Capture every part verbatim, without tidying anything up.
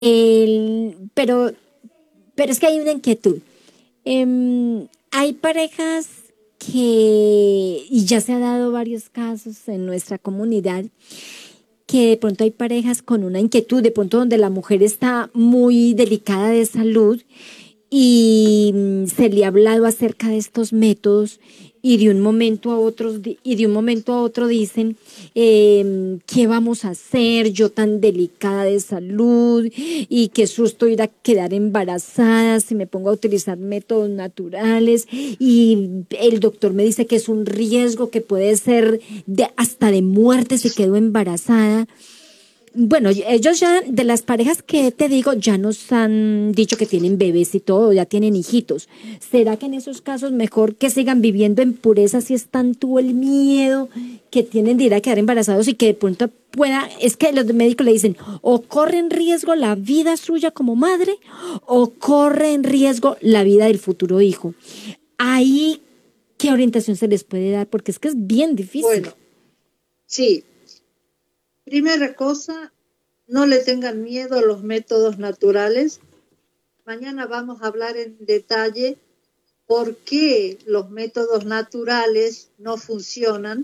El, pero, pero es que hay una inquietud. Em, hay parejas que, y ya se ha dado varios casos en nuestra comunidad, que de pronto hay parejas con una inquietud, de pronto donde la mujer está muy delicada de salud y mm, se le ha hablado acerca de estos métodos y de un momento a otro y de un momento a otro dicen eh, ¿qué vamos a hacer? Yo tan delicada de salud y qué susto ir a quedar embarazada si me pongo a utilizar métodos naturales y el doctor me dice que es un riesgo que puede ser de, hasta de muerte si quedo embarazada. Bueno, ellos ya, de las parejas que te digo, ya nos han dicho que tienen bebés y todo, ya tienen hijitos. ¿Será que en esos casos mejor que sigan viviendo en pureza si es tanto el miedo que tienen de ir a quedar embarazados y que de pronto pueda, es que los médicos le dicen, o corre en riesgo la vida suya como madre, o corre en riesgo la vida del futuro hijo? Ahí, ¿qué orientación se les puede dar? Porque es que es bien difícil. Bueno, sí. Primera cosa, no le tengan miedo a los métodos naturales. Mañana vamos a hablar en detalle por qué los métodos naturales no funcionan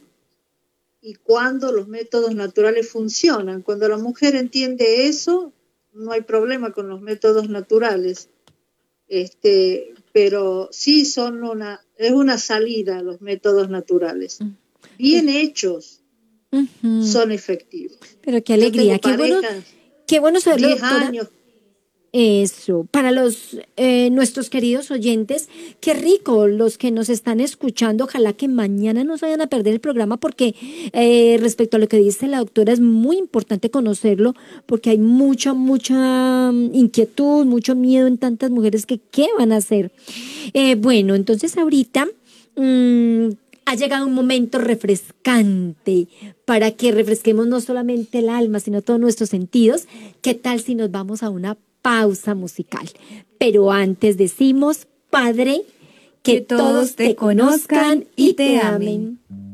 y cuándo los métodos naturales funcionan. Cuando la mujer entiende eso, no hay problema con los métodos naturales. Este, pero sí son una, es una salida los métodos naturales. Bien hechos. Uh-huh. Son efectivos. Pero qué alegría, qué bueno, qué bueno saberlo, doctora. Años. Eso, para los eh, nuestros queridos oyentes, qué rico los que nos están escuchando. Ojalá que mañana no se vayan a perder el programa porque eh, respecto a lo que dice la doctora es muy importante conocerlo porque hay mucha, mucha inquietud, mucho miedo en tantas mujeres que qué van a hacer. Eh, bueno, entonces ahorita mmm, ha llegado un momento refrescante para que refresquemos no solamente el alma, sino todos nuestros sentidos. ¿Qué tal si nos vamos a una pausa musical? Pero antes decimos, Padre, que, que todos te conozcan y te amen.